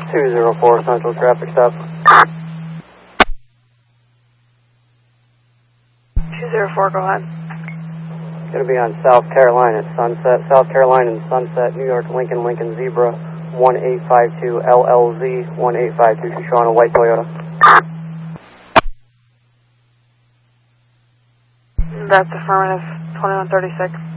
204 Central traffic stop. 204, go ahead. Going to be on South Carolina at Sunset. South Carolina and Sunset, New York, Lincoln, Lincoln Zebra, 1852 LLZ, 1852 Shoshana, white Toyota. That's affirmative, 2136.